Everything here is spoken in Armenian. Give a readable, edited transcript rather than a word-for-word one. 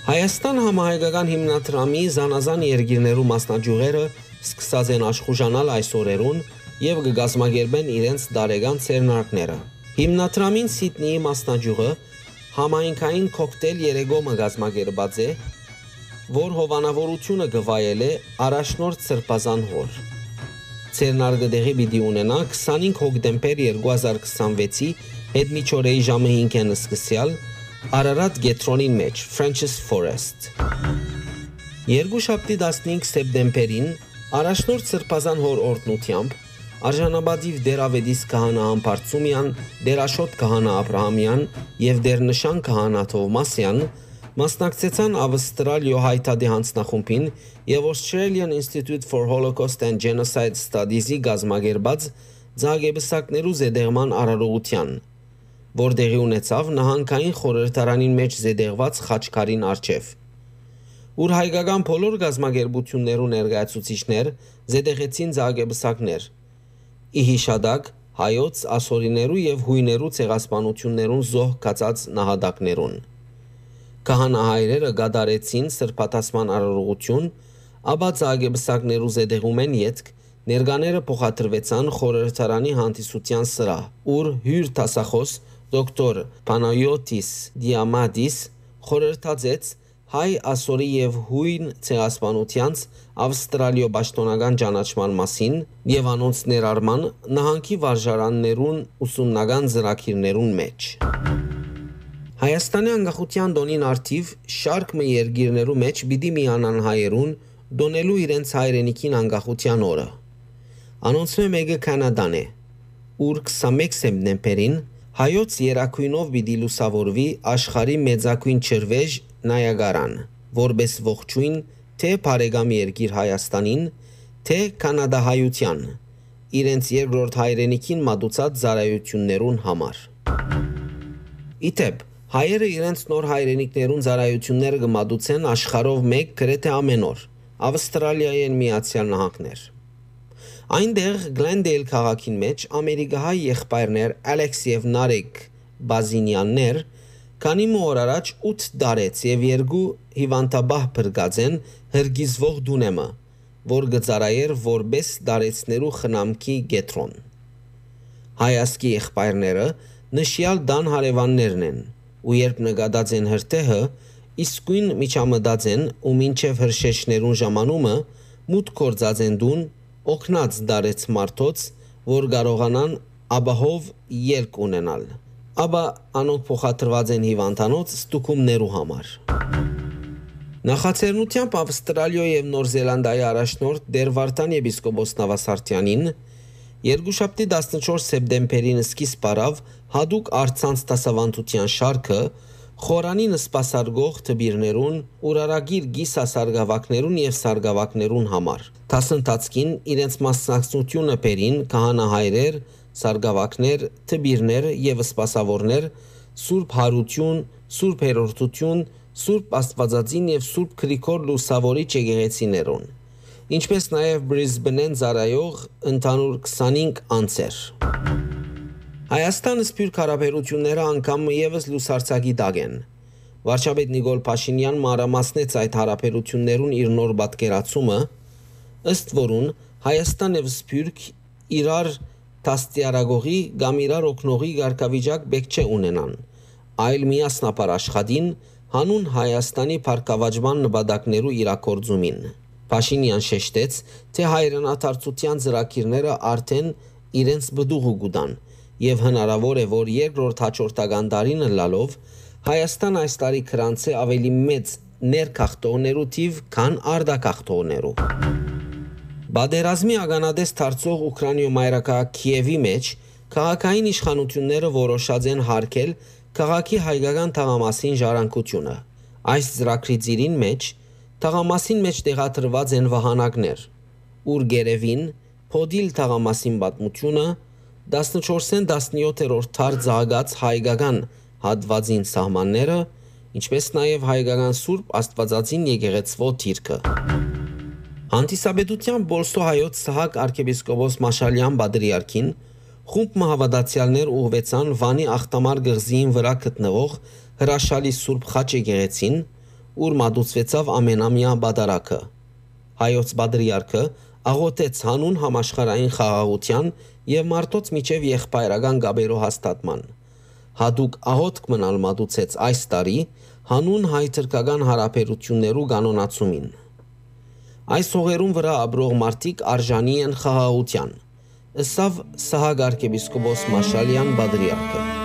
Հայաստան համահայկական հիմնադրամի զանազան երկիրներու մասնաճյուղերը սկսած են աշխուժանալ այս օրերուն եւ կգազմագերբեն իրենց դարեգան ցերնարկները։ Հիմնադրամին Սիդնեի մասնաճյուղը համայնքային կոկտեյլ երեգոմը գազմագերբած է, որ հովանավորությունը գվայել է առաջնորդ Սրբազան հոր։ Ցերնարկը դեղի պիտի ունենա 25 հոկտեմբեր 2026-ի հետմիջօրեի ժամը 5-ին սկսյալ Արարատ գետրոնին մեջ French's Forest։ Երկուշաբթի 15 սեպտեմբերին առաջնորդ Սրբազան հոր օրդնությամբ արժանապատիվ դերավետիս քահանա Համբարձումյան, դերաշոտ քահանա Աբրահամյան եւ դերնշան քահանա Թովմասյան մասնակցեցան Ավստրալիո հայտարարի հանձնախումբին եւ Australian Institute for Holocaust and Genocide Studies-ի գազմագերբած ցագեբսակներու զեդեղման արարողության, որ դեղի ունեցավ նահանգային խորհրդարանին մեջ զեդեղված խաչքարին արչև, ուր հայկական բոլոր գազմագերբություններու ներկայացուցիչներ զեդեղեցին ցագեբսակներ, ի հիշադակ հայոց, ասորիներու եւ հույներու ցեղասպանություններուն զոհ կացած նահատակներուն։ Քահանահայրերը գադարեցին սրբատասման արարողություն, ապա ցագեբսակներու զեդեղում են յետք ներկաները փոխադրվեցան խորհրդարանի հանդիսության սրահ, ուր հյուր տասախոս դոկտոր Պանայոտիս Դիամադիս խորհրդածեց հայ, ասորի եւ հույն ցեղասպանությանց Ավստրալիո պաշտոնական ճանաչման մասին եւ անոնց ներառման նահանգի վարժարաններուն ուսումնական ծրագիրներուն մեջ։ Հայաստանի անկախության տոնին արդիվ շարք մը երկիրներու մեջ պիտի միանան հայերուն դոնելու իրենց հայրենիքին անկախության օրը։ Անոնց մեկը Կանադան է, ուր 21 սեպտեմբերին հայոց երակույնով պիտի լուսավորվի աշխարհի մեծակույն ջրվեժ Նայագարան, որպես ողջույն թե բարեկամ երկիր Հայաստանին, թե կանադահայության, իրենց երկրորդ հայրենիքին մատուցած ծառայություններուն համար։ Իդեպ հայերը իրենց նոր հայրենիքներուն ծառայությունները կմատուցեն աշխարհով մեկ գրեթե ամեն օր, Ավստրալիայի Միացյալ Նահանգներ։ Այնտեղ Գլենդեյլ քաղաքին մեջ ամերիկահայ եղբայրներ Ալեքս եւ Նարեկ Բազինյաններ քանի օր առաջ 8 դարեց եւ երկու հիվանդաբահ բրգածեն հրգիզվող դունեմը, որ գծարայեր որբես դարեցներու խնամքի գետրոն։ Հայասկի եղբայրները նշյալ դան հարևաններն են, ու երբ նկատած են հրթեհը, իսկույն միջամտած են ու մինչև հրշեջներուն ժամանումը մուտք գործած են դուն օգնած դարեց մարդոց, որ կարողանան աբահով ելք ունենալ, ապա անոնք փոխադրված են հիվանդանոց ստուգումներու համար։ Նախաձեռնությամբ Ավստրալիո եւ Նոր Զելանդիայի առաջնորդ Դեր Վարդան եպիսկոպոս Նավասարտյանին երկուշաբթի 14 սեպտեմբերին սկիզբ առավ հadouk արցանց դասավանդության շարքը խորանին սպասարկող թբիրներուն, ուրարագիր գիսասարգավակներուն եւ սարգավակներուն համար։ Դասընթացքին իրենց մասնակցությունը բերին քահանահայրեր, սարգավակներ, թբիրներ եւ սպասավորներ, Սուրբ Հարություն, Սուրբ Հերորդություն, Սուրբ Աստվածածին եւ Սուրբ Գրիգոր Լուսավորիչ եկեղեցիներուն, ինչպես նաեւ Բրիզբենեն ծառայող ընդհանուր 25 անձեր։ Հայաստանը սփյուռք հարաբերությունները անգամ եւս լուսարցակի տակ են։ Վարչապետ Նիկոլ Փաշինյան մանրամասնեց այդ հարաբերություններուն իր նոր պատկերացումը, ըստ որուն Հայաստան եւ սփյուռք իրար տաստիարագողի կամ իրար օգնողի ղարքավիճակ բեք չէ ունենան, այլ միասնապար աշխատին հանուն Հայաստանի փառքավաճման նպատակներու իրակորձումին։ Փաշինյան շեշտեց, թե հայրենադարձության ծրագիրները արդեն իրենց բդուղը գուտան եւ հնարավոր է, որ երկրորդ հաջորդական տարին լալով Հայաստան այս տարի քրանցե ավելի մեծ ներքախտողներու թիվ, քան արտաքախտողներու։ Բادرազմի ագանադես դարձող Ուկրաինայո մայրաքաղաք Քիևի մեջ քաղաքային իշխանությունները որոշած են հարգել քաղաքի հայկական թաղամասին ժառանգությունը։ Այս ծրագրի ծիրին մեջ թաղամասին մեջ տեղադրված են վահանակներ, ուր գերևին Փոդիլ թաղամասին պատմությունը 14-ին 17-րդ դար զարգաց հայկական հատվածին սահմանները, ինչպես նաև հայկական Սուրբ Աստվածածին եկեղեցվո դիրքը։ Հանդիսաբեդության Բոլստո հայոց Սահակ arczepiskopos Մաշալյան Բադրիարքին խումբ մահավատացյալներ ուղղվեցան Վանի Ախտամար գղզիին վրա գտնվող հրաշալի Սուրբ Խաչ եկեղեցին, ուր մատուցվեցավ ամենամյա բադարակը։ Հայոց բադրիարքը աղոթեց հանուն համաշխարհային խաղաղության եւ մարդոց միջև եղբայրական գաբերու հաստատման։ Հատուկ աղոթք մնալ մատուցեց այս տարի հանուն հայ-թրքական հարաբերություններու կանոնացումին։ Այս հողերուն վրա ապրող մարդիկ արժանի են խաղաղության, ըսավ Սահակ arczepiskopos Մաշալյան բադրիարքը։